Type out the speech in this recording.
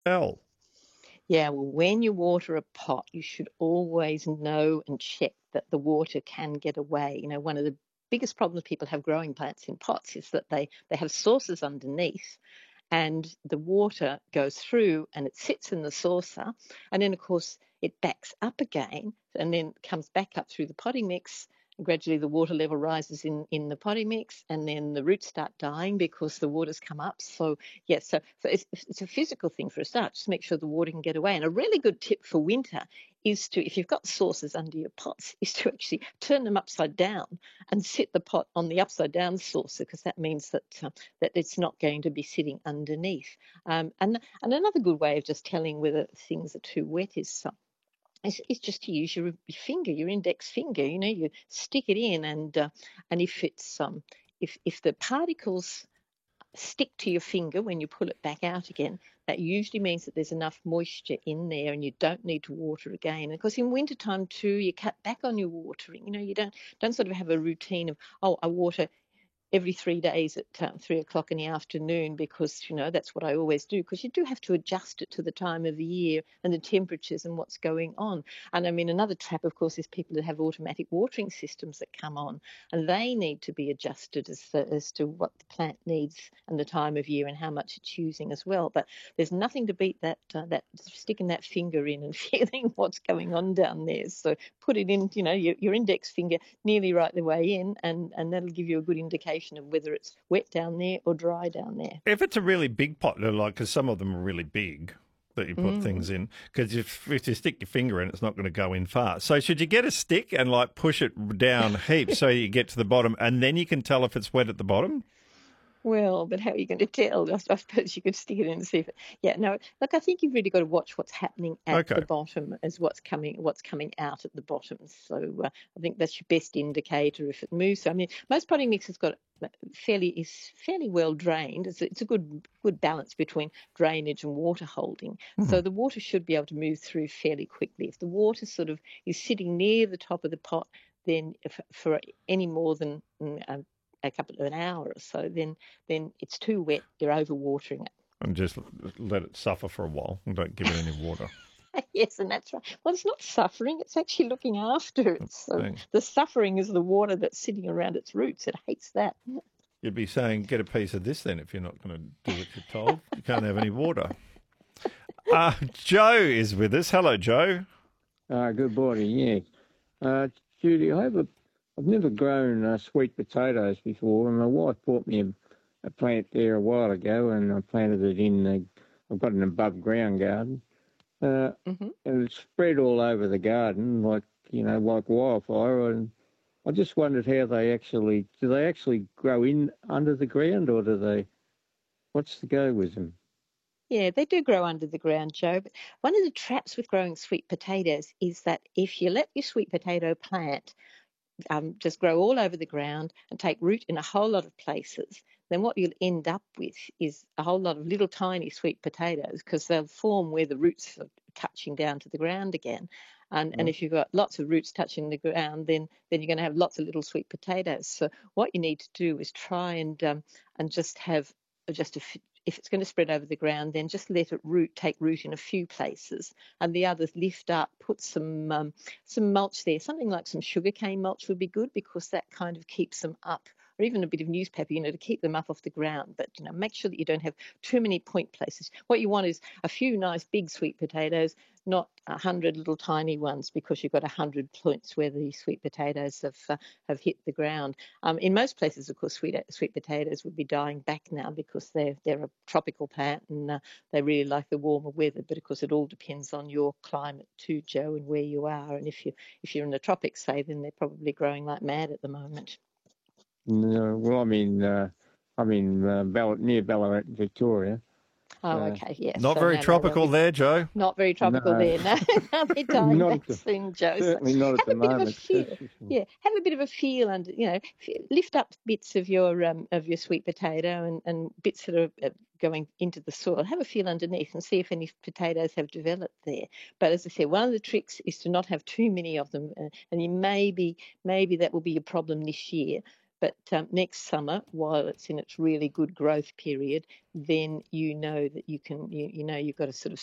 L. Yeah, well, when you water a pot, you should always know and check that the water can get away. One of the biggest problems people have growing plants in pots is that they have saucers underneath, and the water goes through and it sits in the saucer, and then of course it backs up again and then comes back up through the potting mix. And gradually the water level rises in the potting mix, and then the roots start dying because the water's come up. So yes, so it's a physical thing for a start. Just make sure the water can get away. And a really good tip for winter is to, if you've got saucers under your pots, is to actually turn them upside down and sit the pot on the upside down saucer, because that means that it's not going to be sitting underneath. And another good way of just telling whether things are too wet is just to use your finger, your index finger. You stick it in, and if it's if the particles stick to your finger when you pull it back out again, that usually means that there's enough moisture in there and you don't need to water again. And of course, in wintertime too, you cut back on your watering. You don't sort of have a routine of, oh, I water every 3 days at 3 o'clock in the afternoon, because that's what I always do, because you do have to adjust it to the time of the year and the temperatures and what's going on. And I mean, another trap, of course, is people that have automatic watering systems that come on, and they need to be adjusted as to what the plant needs and the time of year and how much it's using as well. But there's nothing to beat that sticking that finger in and feeling what's going on down there. So put it in, your index finger nearly right the way in, and that'll give you a good indication of whether it's wet down there or dry down there. If it's a really big pot, because some of them are really big that you put things in, because if you stick your finger in, it's not going to go in far. So should you get a stick and push it down heaps so you get to the bottom, and then you can tell if it's wet at the bottom? Well, but how are you going to tell? I suppose you could stick it in and see if yeah, no, look, I think you've really got to watch what's happening at Okay. the bottom as what's coming out at the bottom. So I think that's your best indicator if it moves. So, I mean, most potting mix has got fairly well drained. It's a good balance between drainage and water holding. So the water should be able to move through fairly quickly. If the water sort of is sitting near the top of the pot, then for any more than a couple of an hour or so, then it's too wet. You're overwatering it. And just let it suffer for a while and don't give it any water. Yes, and that's right. Well, it's not suffering; it's actually looking after it. So the suffering is the water that's sitting around its roots. It hates that. You'd be saying, get a piece of this then if you're not going to do what you're told. You can't have any water. Joe is with us. Hello, Joe. Good morning, yeah. Judy, I've never grown sweet potatoes before, and my wife bought me a plant there a while ago, and I planted it in, I've got an above ground garden, and it's spread all over the garden like wildfire, and I just wondered how do they actually grow in under the ground, or what's the go with them? Yeah, they do grow under the ground, Joe. But one of the traps with growing sweet potatoes is that if you let your sweet potato plant just grow all over the ground and take root in a whole lot of places, then what you'll end up with is a whole lot of little tiny sweet potatoes, because they'll form where the roots are touching down to the ground again. And if you've got lots of roots touching the ground, then you're going to have lots of little sweet potatoes. So what you need to do is try and just have just if it's going to spread over the ground, then just let it take root in a few places, and the others lift up. Put some mulch there. Something like some sugarcane mulch would be good, because that kind of keeps them up, or even a bit of newspaper, to keep them up off the ground. But make sure that you don't have too many point places. What you want is a few nice big sweet potatoes, not 100 little tiny ones, because you've got 100 points where the sweet potatoes have hit the ground. In most places, of course, sweet potatoes would be dying back now, because they're a tropical plant, and they really like the warmer weather. But of course, it all depends on your climate too, Joe, and where you are. And if you're in the tropics, say, then they're probably growing like mad at the moment. No, well, near Ballarat, Victoria. Oh, okay, yes. Not very tropical there, Joe. Not very tropical there, no. They're dying back soon, Joe. Certainly not at the moment. Have a bit of a feel. Yeah, have a bit of a feel, and lift up bits of your sweet potato and bits that are going into the soil. Have a feel underneath and see if any potatoes have developed there. But as I said, one of the tricks is to not have too many of them, and maybe that will be a problem this year. But next summer, while it's in its really good growth period, then you know that you can, you know, you've got to sort of